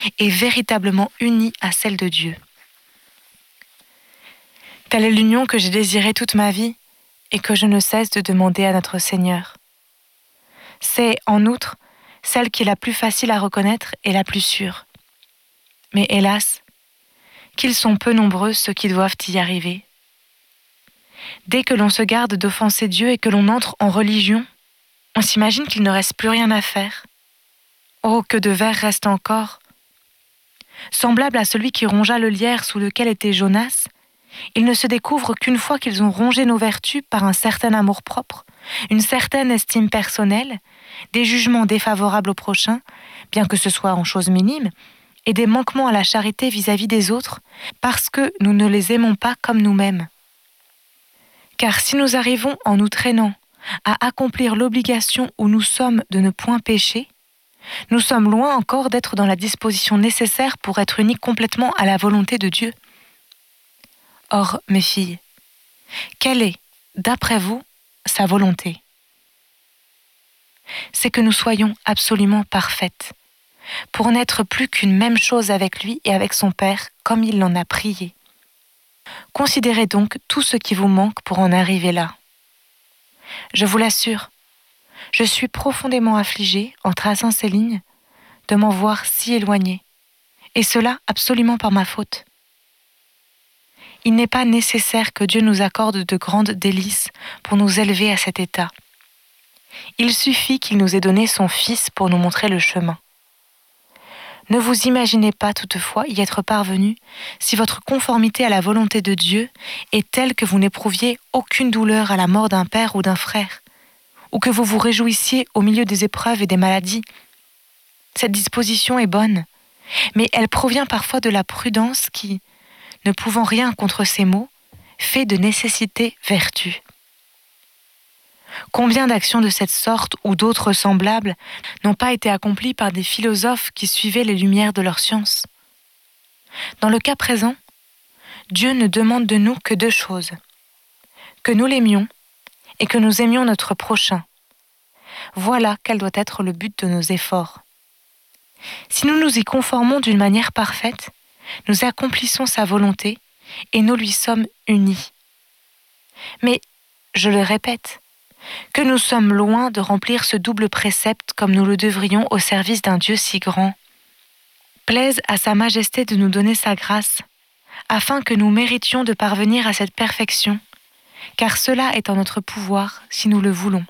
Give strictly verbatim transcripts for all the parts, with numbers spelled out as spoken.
et véritablement unie à celle de Dieu. Telle est l'union que j'ai désirée toute ma vie et que je ne cesse de demander à notre Seigneur. C'est, en outre, celle qui est la plus facile à reconnaître et la plus sûre. Mais hélas, qu'ils sont peu nombreux ceux qui doivent y arriver. Dès que l'on se garde d'offenser Dieu et que l'on entre en religion, on s'imagine qu'il ne reste plus rien à faire. Oh, que de vers reste encore! Semblable à celui qui rongea le lierre sous lequel était Jonas, ils ne se découvrent qu'une fois qu'ils ont rongé nos vertus par un certain amour-propre, une certaine estime personnelle, des jugements défavorables au prochain, bien que ce soit en choses minimes, et des manquements à la charité vis-à-vis des autres, parce que nous ne les aimons pas comme nous-mêmes. Car si nous arrivons en nous traînant à accomplir l'obligation où nous sommes de ne point pécher, nous sommes loin encore d'être dans la disposition nécessaire pour être unis complètement à la volonté de Dieu. Or, mes filles, quelle est, d'après vous, sa volonté? C'est que nous soyons absolument parfaites, pour n'être plus qu'une même chose avec lui et avec son Père, comme il l'en a prié. Considérez donc tout ce qui vous manque pour en arriver là. Je vous l'assure, je suis profondément affligée, en traçant ces lignes, de m'en voir si éloignée, et cela absolument par ma faute. Il n'est pas nécessaire que Dieu nous accorde de grandes délices pour nous élever à cet état. Il suffit qu'il nous ait donné son Fils pour nous montrer le chemin. Ne vous imaginez pas toutefois y être parvenu si votre conformité à la volonté de Dieu est telle que vous n'éprouviez aucune douleur à la mort d'un père ou d'un frère, ou que vous vous réjouissiez au milieu des épreuves et des maladies. Cette disposition est bonne, mais elle provient parfois de la prudence qui, ne pouvant rien contre ces maux, fait de nécessité vertu. Combien d'actions de cette sorte ou d'autres semblables n'ont pas été accomplies par des philosophes qui suivaient les lumières de leur science? Dans le cas présent, Dieu ne demande de nous que deux choses, que nous l'aimions et que nous aimions notre prochain. Voilà quel doit être le but de nos efforts. Si nous nous y conformons d'une manière parfaite, nous accomplissons sa volonté et nous lui sommes unis. Mais, je le répète, que nous sommes loin de remplir ce double précepte comme nous le devrions au service d'un Dieu si grand. Plaise à sa majesté de nous donner sa grâce, afin que nous méritions de parvenir à cette perfection, car cela est en notre pouvoir si nous le voulons.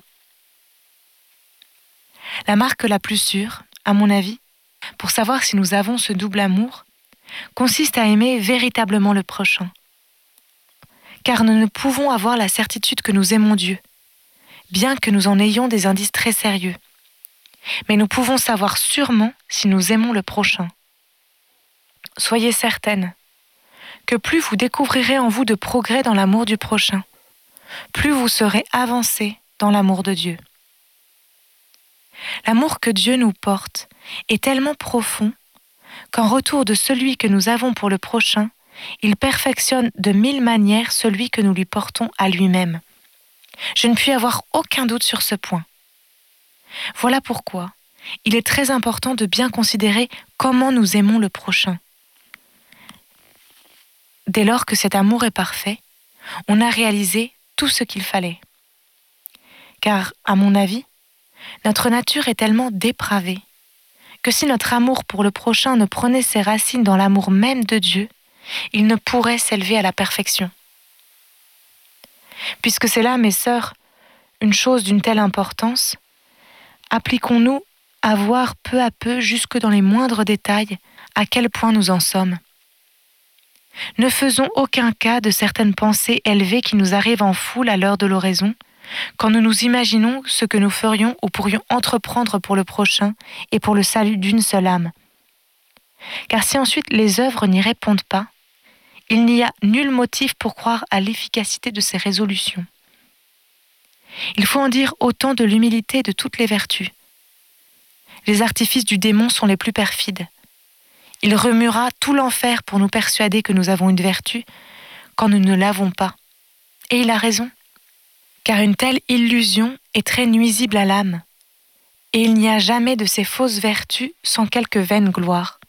La marque la plus sûre, à mon avis, pour savoir si nous avons ce double amour, consiste à aimer véritablement le prochain. Car nous ne pouvons avoir la certitude que nous aimons Dieu, bien que nous en ayons des indices très sérieux. Mais nous pouvons savoir sûrement si nous aimons le prochain. Soyez certaine que plus vous découvrirez en vous de progrès dans l'amour du prochain, plus vous serez avancé dans l'amour de Dieu. L'amour que Dieu nous porte est tellement profond qu'en retour de celui que nous avons pour le prochain, il perfectionne de mille manières celui que nous lui portons à lui-même. Je ne puis avoir aucun doute sur ce point. Voilà pourquoi il est très important de bien considérer comment nous aimons le prochain. Dès lors que cet amour est parfait, on a réalisé tout ce qu'il fallait. Car, à mon avis, notre nature est tellement dépravée que si notre amour pour le prochain ne prenait ses racines dans l'amour même de Dieu, il ne pourrait s'élever à la perfection. Puisque c'est là, mes sœurs, une chose d'une telle importance, appliquons-nous à voir peu à peu, jusque dans les moindres détails, à quel point nous en sommes. Ne faisons aucun cas de certaines pensées élevées qui nous arrivent en foule à l'heure de l'oraison, quand nous nous imaginons ce que nous ferions ou pourrions entreprendre pour le prochain et pour le salut d'une seule âme. Car si ensuite les œuvres n'y répondent pas, il n'y a nul motif pour croire à l'efficacité de ces résolutions. Il faut en dire autant de l'humilité et de toutes les vertus. Les artifices du démon sont les plus perfides. Il remuera tout l'enfer pour nous persuader que nous avons une vertu quand nous ne l'avons pas. Et il a raison, car une telle illusion est très nuisible à l'âme, et il n'y a jamais de ces fausses vertus sans quelque vaine gloire.